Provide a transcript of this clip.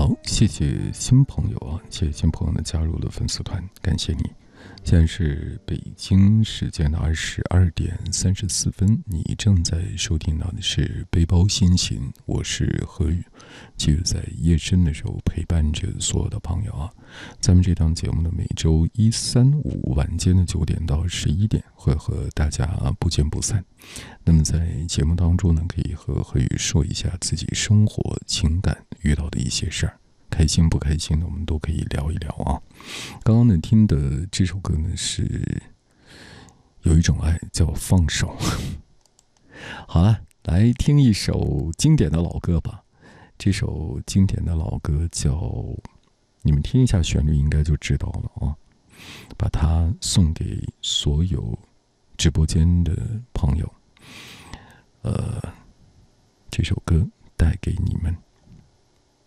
好，谢谢新朋友啊，谢谢新朋友的加入了粉丝团，感谢你。现在是北京时间的22:34，你正在收听到的是背包心情，我是何宇，继续在夜深的时候陪伴着所有的朋友啊。咱们这档节目呢，每周一、三、五晚间的9点到11点会和大家不见不散。那么在节目当中呢，可以和何宇说一下自己生活、情感遇到的一些事儿。开心不开心的，我们都可以聊一聊啊。刚刚呢听的这首歌呢是有一种爱叫放手。好了，来听一首经典的老歌吧。这首经典的老歌叫，你们听一下旋律应该就知道了啊。把它送给所有直播间的朋友。这首歌带给你们。